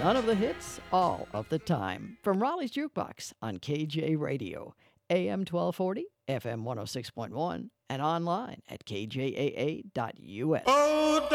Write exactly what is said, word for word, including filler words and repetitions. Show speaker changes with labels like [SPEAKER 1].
[SPEAKER 1] None of the hits, all of the time. From Raleigh's Jukebox on K J Radio, A M twelve forty, F M one oh six point one, and online at k j a a dot u s.
[SPEAKER 2] Oh,